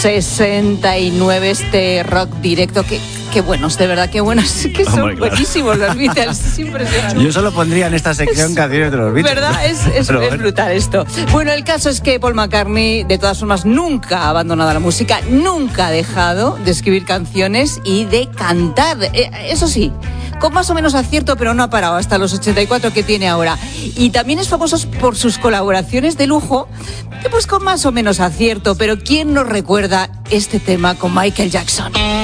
69 este rock directo, qué buenos, de verdad, qué buenos, que son buenísimos los Beatles, es impresionante. Yo solo pondría en esta sección canciones de los Beatles. ¿Verdad? Es brutal esto. Bueno, el caso es que Paul McCartney, de todas formas, nunca ha abandonado la música, nunca ha dejado de escribir canciones y de cantar. Eso sí, con más o menos acierto, pero no ha parado hasta los 84 que tiene ahora. Y también es famoso por sus colaboraciones de lujo, pues con más o menos acierto, pero ¿quién nos recuerda este tema con Michael Jackson?